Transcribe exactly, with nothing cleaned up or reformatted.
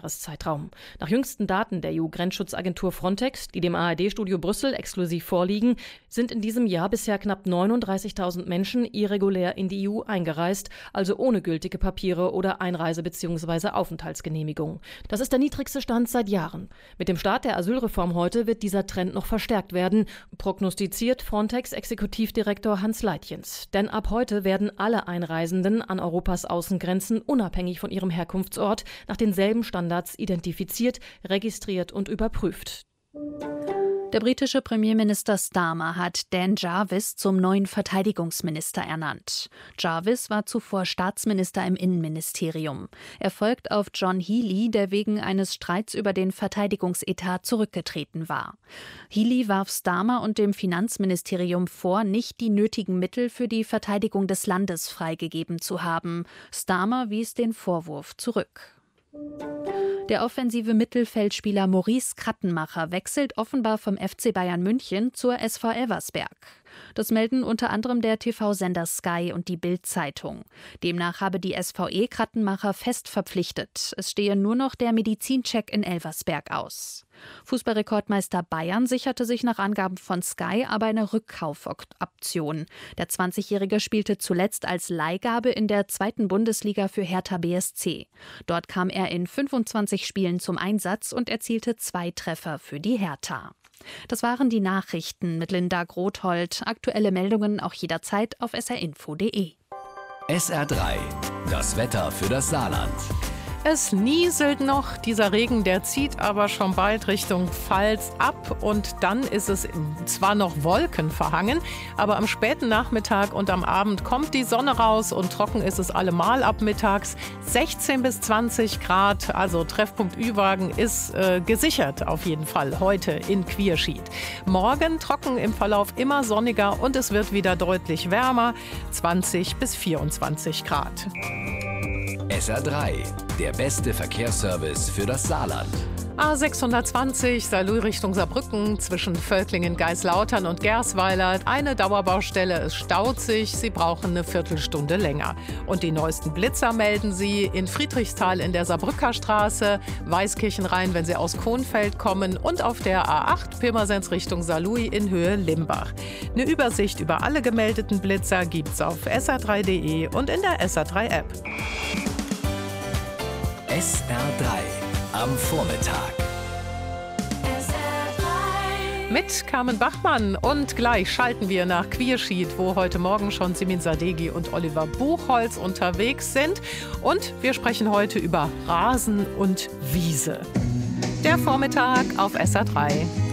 Jahreszeitraum. Nach jüngsten Daten der E U-Grenzschutzagentur Frontex, die dem A R D-Studio Brüssel exklusiv vorliegen, sind in diesem Jahr bisher knapp neununddreißigtausend Menschen irregulär in die E U eingereist, also ohne gültige Papiere oder Einreise- bzw. Aufenthaltsgenehmigung. Das ist der niedrigste Stand seit Jahren. Mit dem Start der Asylreform heute wird dieser Trend noch verstärkt werden, prognostiziert Frontex-Exekutivdirektor Hans Leitjens. Denn ab heute werden alle Einreisenden an Europas Außengrenzen unabhängig von ihrem Herkunftsort nach denselben Standards identifiziert, registriert und überprüft. Der britische Premierminister Starmer hat Dan Jarvis zum neuen Verteidigungsminister ernannt. Jarvis war zuvor Staatsminister im Innenministerium. Er folgt auf John Healey, der wegen eines Streits über den Verteidigungsetat zurückgetreten war. Healey warf Starmer und dem Finanzministerium vor, nicht die nötigen Mittel für die Verteidigung des Landes freigegeben zu haben. Starmer wies den Vorwurf zurück. Der offensive Mittelfeldspieler Maurice Krattenmacher wechselt offenbar vom F C Bayern München zur S V Elversberg. Das melden unter anderem der T V-Sender Sky und die Bild-Zeitung. Demnach habe die S V E Krattenmacher fest verpflichtet. Es stehe nur noch der Medizincheck in Elversberg aus. Fußballrekordmeister Bayern sicherte sich nach Angaben von Sky aber eine Rückkaufoption. Der zwanzigjährige spielte zuletzt als Leihgabe in der zweiten Bundesliga für Hertha B S C. Dort kam er in fünfundzwanzig Spielen zum Einsatz und erzielte zwei Treffer für die Hertha. Das waren die Nachrichten mit Linda Grothold. Aktuelle Meldungen auch jederzeit auf s r info punkt d e. S R drei, das Wetter für das Saarland. Es nieselt noch, dieser Regen, der zieht aber schon bald Richtung Pfalz ab und dann ist es zwar noch wolkenverhangen, aber am späten Nachmittag und am Abend kommt die Sonne raus und trocken ist es allemal ab mittags. sechzehn bis zwanzig Grad, also Treffpunkt Ü-Wagen ist äh, gesichert auf jeden Fall heute in Quierschied. Morgen trocken im Verlauf immer sonniger und es wird wieder deutlich wärmer, zwanzig bis vierundzwanzig Grad. S R drei, der beste Verkehrsservice für das Saarland. A sechshundertzwanzig, Saarlouis Richtung Saarbrücken, zwischen Völklingen, Geislautern und Gersweiler. Eine Dauerbaustelle, es staut sich, Sie brauchen eine Viertelstunde länger. Und die neuesten Blitzer melden Sie in Friedrichsthal in der Saarbrücker Straße, Weißkirchenrhein, wenn Sie aus Kohnfeld kommen und auf der A acht Pirmasens Richtung Saarlouis in Höhe Limbach. Eine Übersicht über alle gemeldeten Blitzer gibt's auf s r drei punkt d e und in der S R drei App. S R drei am Vormittag. Mit Carmen Bachmann und gleich schalten wir nach Quierschied, wo heute Morgen schon Simin Sadeghi und Oliver Buchholz unterwegs sind. Und wir sprechen heute über Rasen und Wiese. Der Vormittag auf S R drei.